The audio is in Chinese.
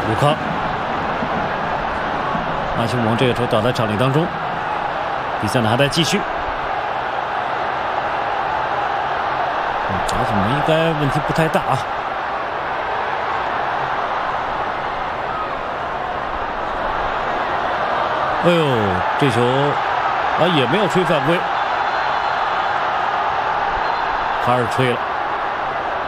卢卡，阿修蒙这个球倒在场地当中，比赛呢还在继续。阿修蒙应该问题不太大啊。哎呦，这球也没有吹犯规，还是吹了。